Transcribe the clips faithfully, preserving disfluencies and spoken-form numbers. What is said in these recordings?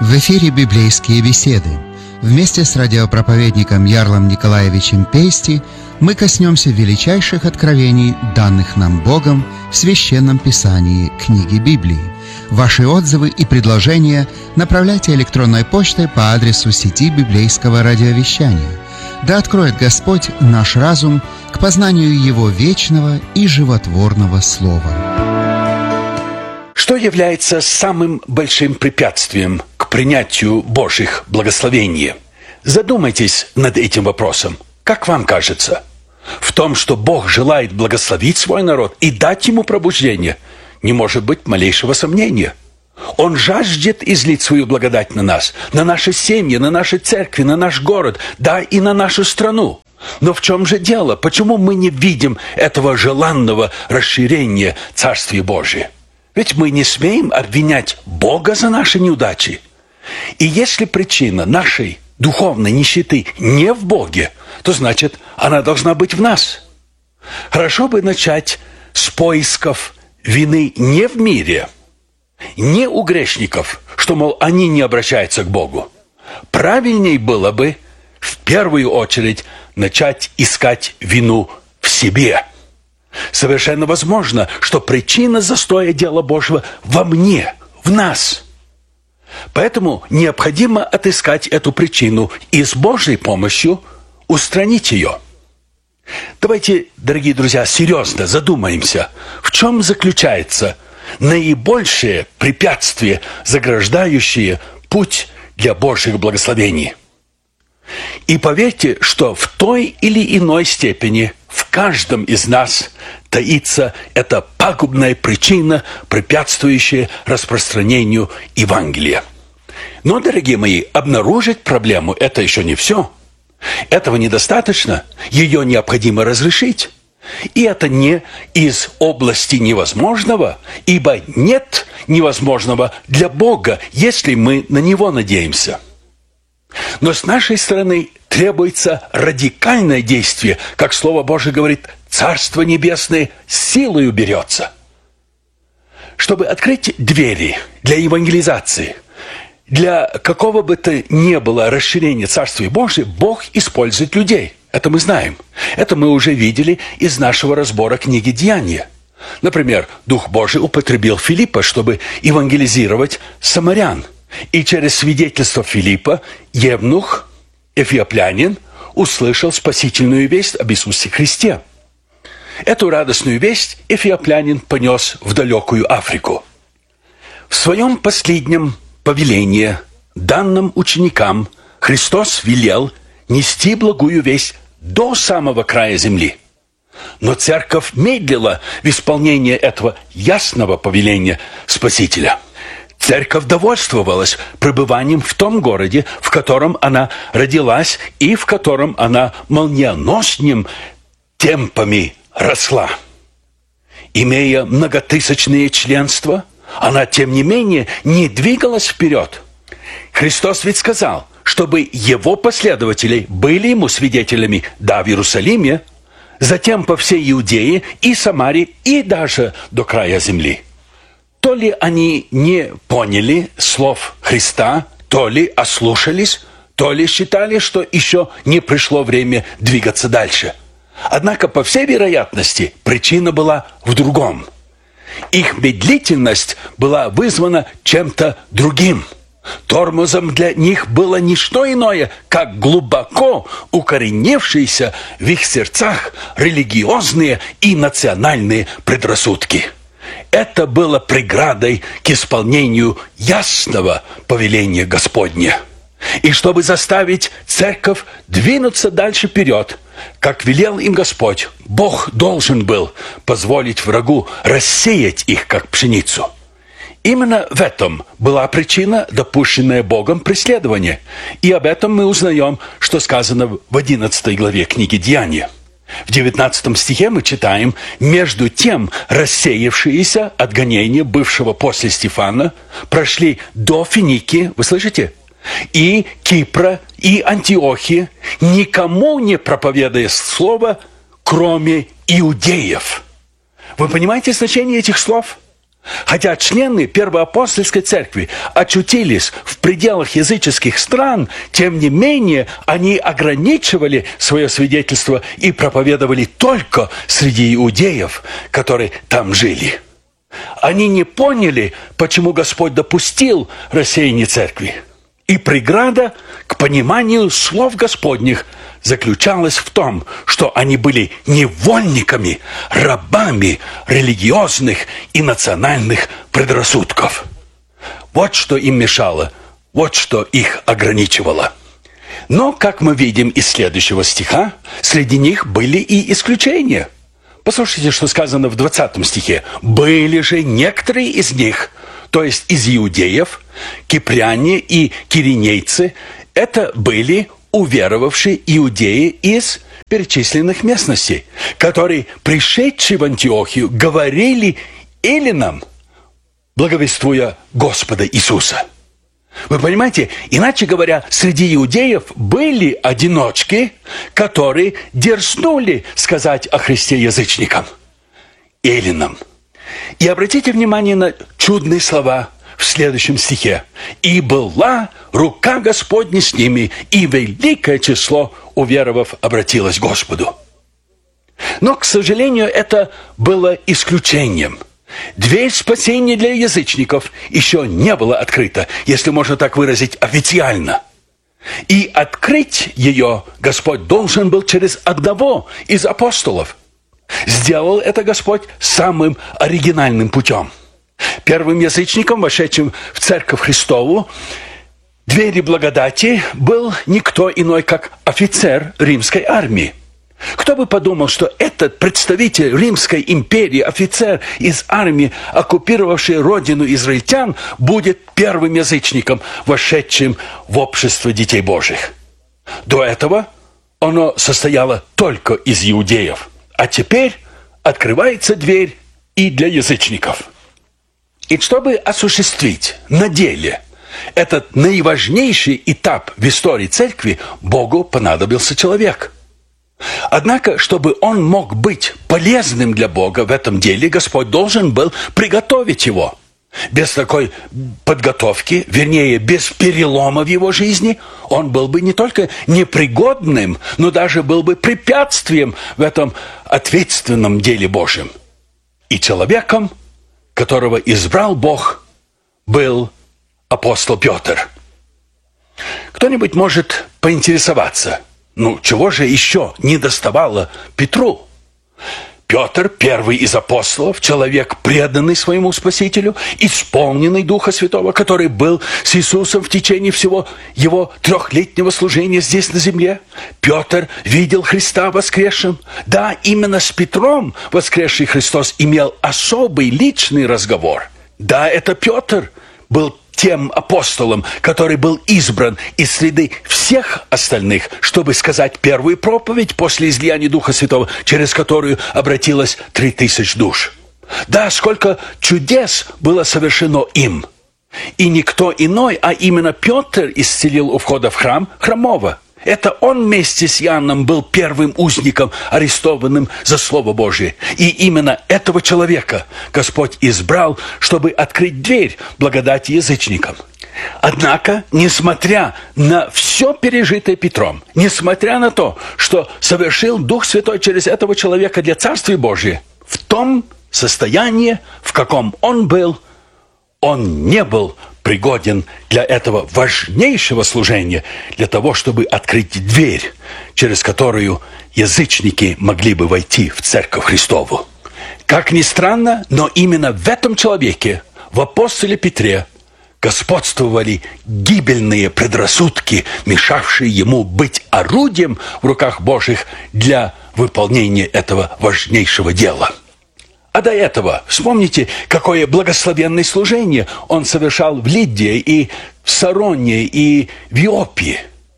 В эфире «Библейские беседы». Вместе с радиопроповедником Ярлом Николаевичем Пейсти мы коснемся величайших откровений, данных нам Богом в Священном Писании книги Библии. Ваши отзывы и предложения направляйте электронной почтой по адресу сети библейского радиовещания. Да откроет Господь наш разум к познанию Его вечного и животворного Слова. Что является самым большим препятствием к принятию Божьих благословений? Задумайтесь над этим вопросом. Как вам кажется? В том, что Бог желает благословить свой народ и дать ему пробуждение, не может быть малейшего сомнения. Он жаждет излить свою благодать на нас, на наши семьи, на наши церкви, на наш город, да и на нашу страну. Но в чем же дело? Почему мы не видим этого желанного расширения Царствия Божия? Ведь мы не смеем обвинять Бога за наши неудачи. И если причина нашей духовной нищеты не в Боге, то значит, она должна быть в нас. Хорошо бы начать с поисков вины не в мире, не у грешников, что, мол, они не обращаются к Богу. Правильней было бы в первую очередь начать искать вину в себе. Совершенно возможно, что причина застоя дела Божьего во мне, в нас. Поэтому необходимо отыскать эту причину и с Божьей помощью устранить ее. Давайте, дорогие друзья, серьезно задумаемся, в чем заключается наибольшее препятствие, заграждающее путь для Божьих благословений. И поверьте, что в той или иной степени в каждом из нас таится эта пагубная причина, препятствующая распространению Евангелия. Но, дорогие мои, обнаружить проблему – это еще не все. Этого недостаточно, ее необходимо разрешить. И это не из области невозможного, ибо нет невозможного для Бога, если мы на Него надеемся. Но с нашей стороны требуется радикальное действие, как Слово Божие говорит, Царство Небесное силою берется. Чтобы открыть двери для евангелизации, для какого бы то ни было расширения Царствия Божия, Бог использует людей. Это мы знаем. Это мы уже видели из нашего разбора книги «Деяния». Например, Дух Божий употребил Филиппа, чтобы евангелизировать самарян. И через свидетельство Филиппа евнух, эфиоплянин, услышал спасительную весть об Иисусе Христе. Эту радостную весть эфиоплянин понес в далекую Африку. В своем последнем повелении, данном ученикам, Христос велел нести благую весть до самого края земли. Но церковь медлила в исполнении этого ясного повеления Спасителя. Церковь довольствовалась пребыванием в том городе, в котором она родилась и в котором она молниеносными темпами росла. Имея многотысячные членства, она, тем не менее, не двигалась вперед. Христос ведь сказал, чтобы его последователи были ему свидетелями да в Иерусалиме, затем по всей Иудее и Самарии и даже до края земли. То ли они не поняли слов Христа, то ли ослушались, то ли считали, что еще не пришло время двигаться дальше. Однако, по всей вероятности, причина была в другом. Их медлительность была вызвана чем-то другим. Тормозом для них было не что иное, как глубоко укореневшиеся в их сердцах религиозные и национальные предрассудки. Это было преградой к исполнению ясного повеления Господня. И чтобы заставить церковь двинуться дальше вперед, как велел им Господь, Бог должен был позволить врагу рассеять их, как пшеницу. Именно в этом была причина, допущенная Богом преследования. И об этом мы узнаем, что сказано в одиннадцатой главе книги «Деяния». В девятнадцатом стихе мы читаем: «Между тем рассеявшиеся от гонения бывшего после Стефана прошли до Финикии», вы слышите, «и Кипра, и Антиохии, никому не проповедуя слово, кроме иудеев». Вы понимаете значение этих слов? Хотя члены Первоапостольской церкви очутились в пределах языческих стран, тем не менее они ограничивали свое свидетельство и проповедовали только среди иудеев, которые там жили. Они не поняли, почему Господь допустил рассеяние церкви. И преграда к пониманию слов Господних заключалась в том, что они были невольниками, рабами религиозных и национальных предрассудков. Вот что им мешало, вот что их ограничивало. Но, как мы видим из следующего стиха, среди них были и исключения. Послушайте, что сказано в двадцатом стихе. «Были же некоторые из них, то есть из иудеев, кипряне и киринейцы, это были уверовавшие иудеи из перечисленных местностей, которые, пришедшие в Антиохию, говорили эллинам, благовествуя Господа Иисуса». Вы понимаете, иначе говоря, среди иудеев были одиночки, которые дерзнули сказать о Христе язычникам, эллинам. И обратите внимание на чудные слова в следующем стихе. «И была рука Господня с ними, и великое число уверовав обратилось к Господу». Но, к сожалению, это было исключением. Дверь спасения для язычников еще не была открыта, если можно так выразить, официально. И открыть ее Господь должен был через одного из апостолов. Сделал это Господь самым оригинальным путем. Первым язычником, вошедшим в Церковь Христову, двери благодати, был никто иной, как офицер римской армии. Кто бы подумал, что этот представитель Римской империи, офицер из армии, оккупировавший родину израильтян, будет первым язычником, вошедшим в общество детей Божьих. До этого оно состояло только из иудеев. А теперь открывается дверь и для язычников. И чтобы осуществить на деле этот наиважнейший этап в истории церкви, Богу понадобился человек. Однако, чтобы он мог быть полезным для Бога в этом деле, Господь должен был приготовить его. Без такой подготовки, вернее, без перелома в его жизни, он был бы не только непригодным, но даже был бы препятствием в этом ответственном деле Божьем. И человеком, которого избрал Бог, был апостол Петр. Кто-нибудь может поинтересоваться, ну, чего же еще не доставало Петру? Петр, первый из апостолов, человек, преданный своему Спасителю, исполненный Духа Святого, который был с Иисусом в течение всего его трехлетнего служения здесь на земле. Петр видел Христа воскресшим. Да, именно с Петром воскресший Христос имел особый личный разговор. Да, это Петр был тем апостолом, который был избран из среды всех остальных, чтобы сказать первую проповедь после излияния Духа Святого, через которую обратилось три тысячи душ. Да, сколько чудес было совершено им. И никто иной, а именно Петр исцелил у входа в храм хромого. Это он вместе с Иоанном был первым узником, арестованным за Слово Божие. И именно этого человека Господь избрал, чтобы открыть дверь благодати язычникам. Однако, несмотря на все пережитое Петром, несмотря на то, что совершил Дух Святой через этого человека для Царствия Божия, в том состоянии, в каком он был, он не был пригоден для этого важнейшего служения, для того, чтобы открыть дверь, через которую язычники могли бы войти в Церковь Христову. Как ни странно, но именно в этом человеке, в апостоле Петре, господствовали гибельные предрассудки, мешавшие ему быть орудием в руках Божьих для выполнения этого важнейшего дела. А до этого, вспомните, какое благословенное служение он совершал в Лидии и в Сароне и в Иопии.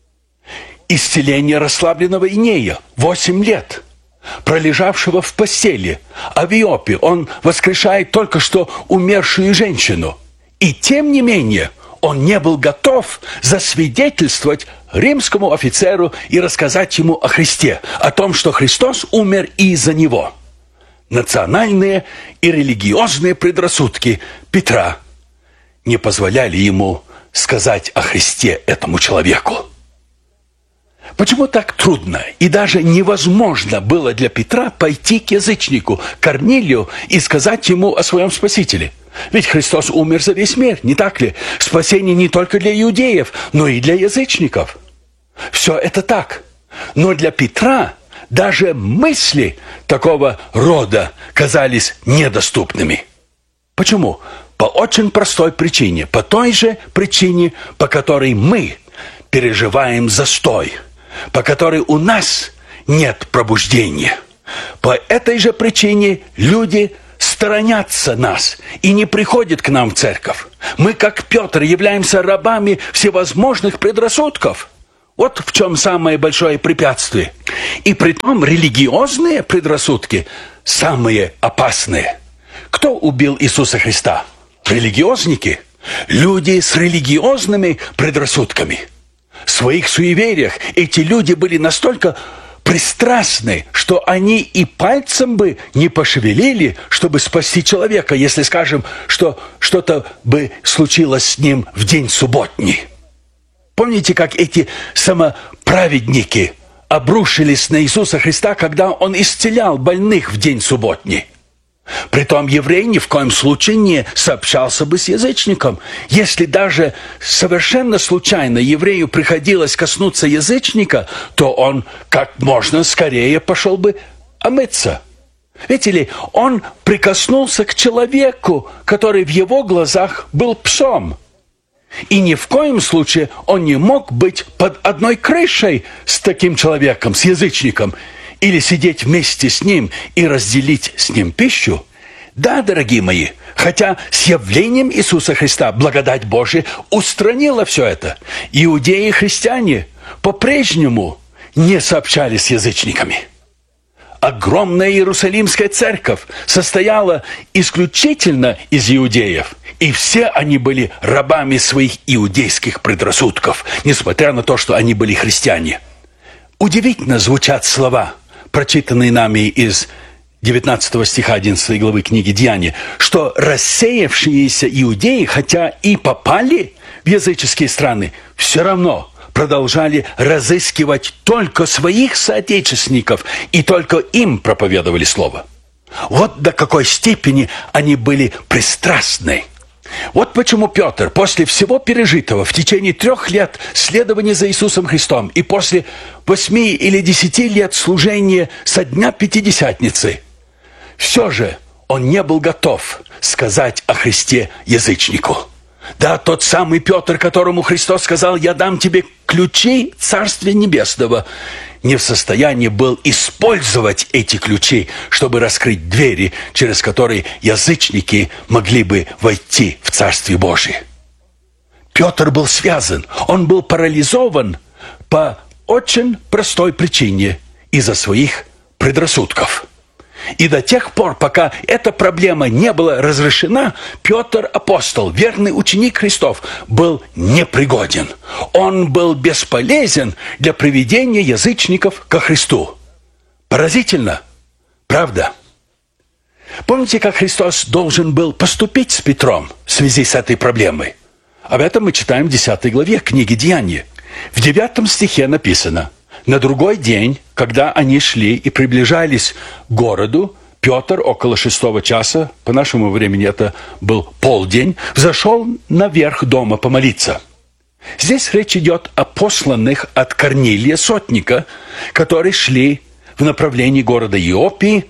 Исцеление расслабленного Инея, восемь лет, пролежавшего в постели. А в Иопии он воскрешает только что умершую женщину. И тем не менее, он не был готов засвидетельствовать римскому офицеру и рассказать ему о Христе, о том, что Христос умер и за него. национальные и религиозные предрассудки Петра не позволяли ему сказать о Христе этому человеку. Почему так трудно и даже невозможно было для Петра пойти к язычнику, Корнилию, и сказать ему о своем Спасителе? Ведь Христос умер за весь мир, не так ли? Спасение не только для иудеев, но и для язычников. Все это так. Но для Петра даже мысли такого рода казались недоступными. Почему? По очень простой причине. По той же причине, по которой мы переживаем застой, по которой у нас нет пробуждения. По этой же причине люди сторонятся нас и не приходят к нам в церковь. Мы, как Петр, являемся рабами всевозможных предрассудков. Вот в чем самое большое препятствие. И притом религиозные предрассудки самые опасные. Кто убил Иисуса Христа? Религиозники. Люди с религиозными предрассудками. В своих суевериях эти люди были настолько пристрастны, что они и пальцем бы не пошевелили, чтобы спасти человека, если скажем, что что-то бы случилось с ним в день субботний. Помните, как эти самоправедники обрушились на Иисуса Христа, когда Он исцелял больных в день субботний? Притом еврей ни в коем случае не сообщался бы с язычником. Если даже совершенно случайно еврею приходилось коснуться язычника, то он как можно скорее пошел бы омыться. Видите ли, он прикоснулся к человеку, который в его глазах был псом. И ни в коем случае он не мог быть под одной крышей с таким человеком, с язычником, или сидеть вместе с ним и разделить с ним пищу. Да, дорогие мои, хотя с явлением Иисуса Христа благодать Божия устранила все это, иудеи и христиане по-прежнему не сообщались с язычниками. Огромная Иерусалимская церковь состояла исключительно из иудеев, и все они были рабами своих иудейских предрассудков, несмотря на то, что они были христиане. Удивительно звучат слова, прочитанные нами из девятнадцатого стиха одиннадцатой главы книги Деяния, что рассеявшиеся иудеи, хотя и попали в языческие страны, все равно продолжали разыскивать только своих соотечественников и только им проповедовали слово. Вот до какой степени они были пристрастны. Вот почему Петр после всего пережитого в течение трех лет следования за Иисусом Христом и после восьми или десяти лет служения со дня Пятидесятницы, все же он не был готов сказать о Христе язычнику. Да, тот самый Петр, которому Христос сказал: «Я дам тебе ключи Царствия Небесного», не в состоянии был использовать эти ключи, чтобы раскрыть двери, через которые язычники могли бы войти в Царствие Божие. Петр был связан, он был парализован по очень простой причине – из-за своих предрассудков. И до тех пор, пока эта проблема не была разрешена, Петр, апостол, верный ученик Христов, был непригоден. Он был бесполезен для приведения язычников ко Христу. Поразительно, правда? Помните, как Христос должен был поступить с Петром в связи с этой проблемой? Об этом мы читаем в десятой главе книги Деяния. В девятом стихе написано: «На другой день, когда они шли и приближались к городу, Петр около шестого часа, по нашему времени это был полдень, взошел наверх дома помолиться». Здесь речь идет о посланных от Корнилия сотника, которые шли в направлении города Иопии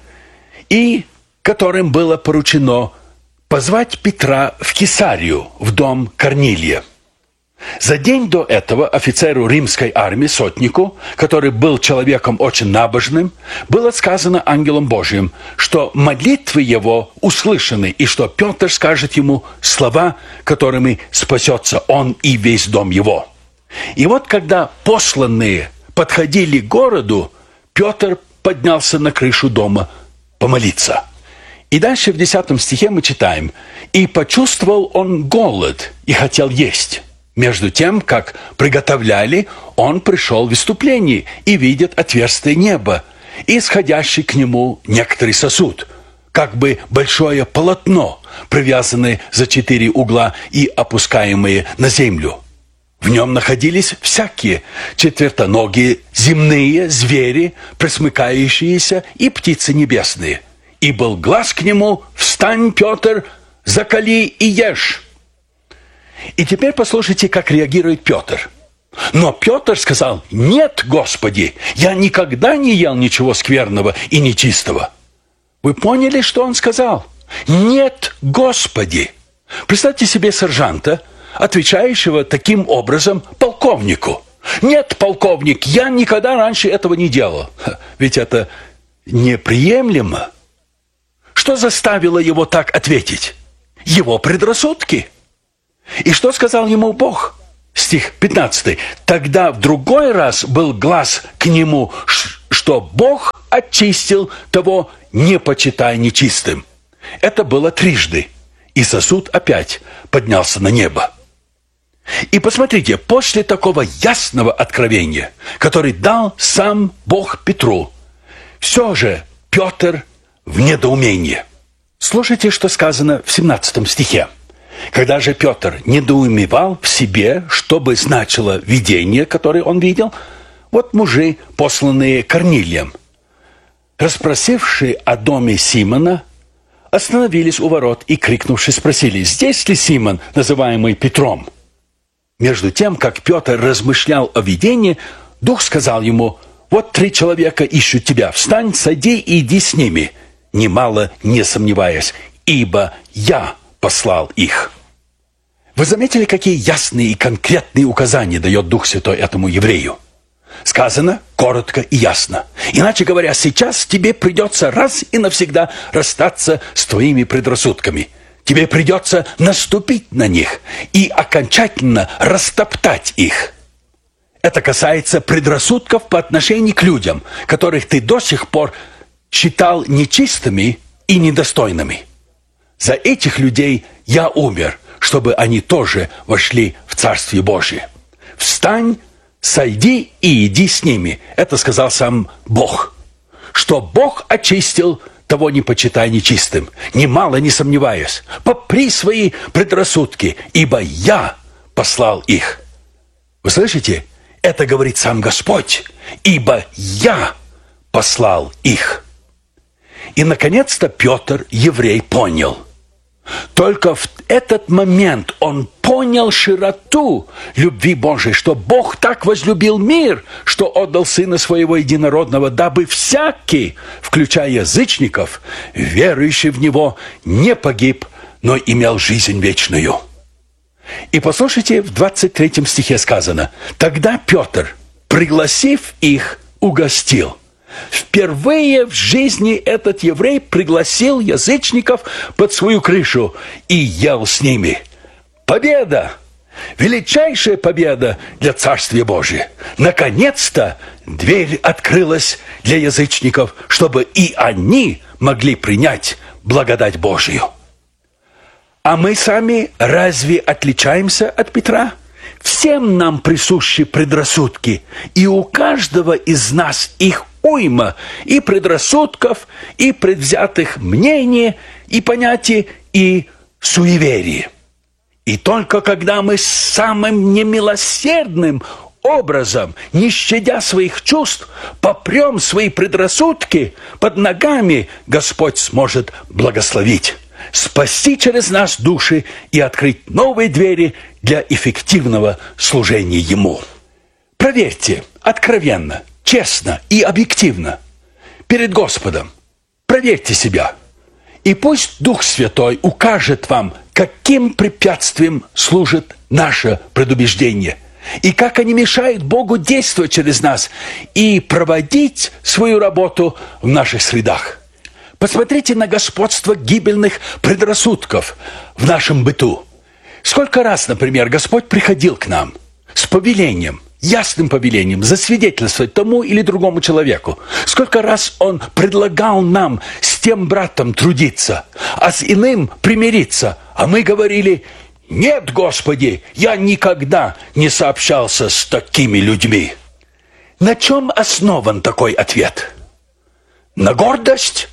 и которым было поручено позвать Петра в Кесарию, в дом Корнилия. За день до этого офицеру римской армии, сотнику, который был человеком очень набожным, было сказано ангелом Божьим, что молитвы его услышаны, и что Петр скажет ему слова, которыми спасется он и весь дом его. И вот когда посланные подходили к городу, Петр поднялся на крышу дома помолиться. И дальше в десятом стихе мы читаем: «И почувствовал он голод и хотел есть. Между тем, как приготовляли, он пришел в выступление и видит отверстие неба и исходящий к нему некоторый сосуд, как бы большое полотно, привязанное за четыре угла и опускаемое на землю. В нем находились всякие четвертоногие земные звери, пресмыкающиеся, и птицы небесные. И был глас к нему: «Встань, Петр, закали и ешь». И теперь послушайте, как реагирует Петр. Но Петр сказал: «Нет, Господи, я никогда не ел ничего скверного и нечистого». Вы поняли, что он сказал? «Нет, Господи». Представьте себе сержанта, отвечающего таким образом полковнику. «Нет, полковник, я никогда раньше этого не делал». Ведь это неприемлемо. Что заставило его так ответить? Его предрассудки. И что сказал ему Бог? Стих пятнадцатый. «Тогда в другой раз был глас к нему, что Бог очистил того, не почитай нечистым». Это было трижды. И сосуд опять поднялся на небо. И посмотрите, после такого ясного откровения, который дал сам Бог Петру, все же Петр в недоумении. Слушайте, что сказано в семнадцатом стихе. «Когда же Петр недоумевал в себе, что бы значило видение, которое он видел, вот мужи, посланные Корнилием, расспросившие о доме Симона, остановились у ворот и, крикнувши, спросили: здесь ли Симон, называемый Петром? Между тем, как Петр размышлял о видении, Дух сказал ему: вот три человека ищут тебя, встань, сойди и иди с ними, немало не сомневаясь, ибо я послал их. Вы заметили, какие ясные и конкретные указания дает Дух Святой этому еврею? Сказано коротко и ясно. Иначе говоря, сейчас тебе придется раз и навсегда расстаться с твоими предрассудками. Тебе придется наступить на них и окончательно растоптать их. Это касается предрассудков по отношению к людям, которых ты до сих пор считал нечистыми и недостойными. За этих людей я умер, чтобы они тоже вошли в Царствие Божие. Встань, сойди и иди с ними. Это сказал сам Бог. Что Бог очистил, того не почитай нечистым, немало не сомневаясь. Попри свои предрассудки, ибо я послал их. Вы слышите? Это говорит сам Господь. Ибо я послал их. И, наконец-то, Петр, еврей, понял. Только в этот момент он понял широту любви Божией, что Бог так возлюбил мир, что отдал Сына Своего Единородного, дабы всякий, включая язычников, верующий в Него, не погиб, но имел жизнь вечную. И послушайте, в двадцать третьем стихе сказано: «Тогда Петр, пригласив их, угостил». Впервые в жизни этот еврей пригласил язычников под свою крышу и ел с ними. Победа! Величайшая победа для Царствия Божия. Наконец-то дверь открылась для язычников, чтобы и они могли принять благодать Божию. А мы сами разве отличаемся от Петра? Всем нам присущи предрассудки, и у каждого из нас их уйма, и предрассудков, и предвзятых мнений, и понятий, и суеверий. И только когда мы самым немилосердным образом, не щадя своих чувств, попрем свои предрассудки под ногами, Господь сможет благословить, спасти через нас души и открыть новые двери для эффективного служения Ему. Проверьте откровенно, честно и объективно перед Господом. Проверьте себя. И пусть Дух Святой укажет вам, каким препятствием служит наше предубеждение, и как они мешают Богу действовать через нас и проводить свою работу в наших средах. Посмотрите на господство гибельных предрассудков в нашем быту. Сколько раз, например, Господь приходил к нам с повелением, ясным повелением засвидетельствовать тому или другому человеку. Сколько раз Он предлагал нам с тем братом трудиться, а с иным примириться. А мы говорили: «Нет, Господи, я никогда не сообщался с такими людьми». На чем основан такой ответ? На гордость?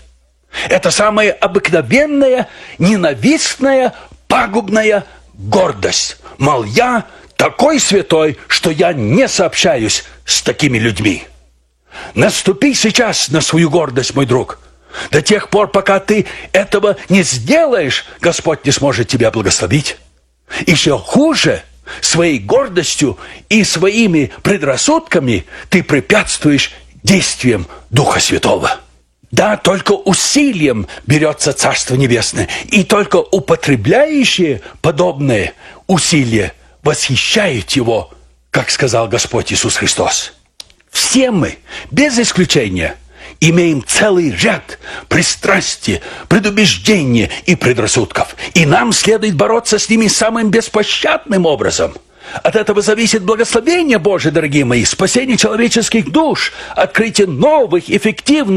Это самая обыкновенная, ненавистная, пагубная гордость. Мол, я такой святой, что я не сообщаюсь с такими людьми. Наступи сейчас на свою гордость, мой друг. До тех пор, пока ты этого не сделаешь, Господь не сможет тебя благословить. Еще хуже, своей гордостью и своими предрассудками ты препятствуешь действиям Духа Святого. Да, только усилием берется Царство Небесное, и только употребляющие подобные усилия восхищают его, как сказал Господь Иисус Христос. Все мы, без исключения, имеем целый ряд пристрастий, предубеждений и предрассудков. И нам следует бороться с ними самым беспощадным образом. От этого зависит благословение Божие, дорогие мои, спасение человеческих душ, открытие новых, эффективных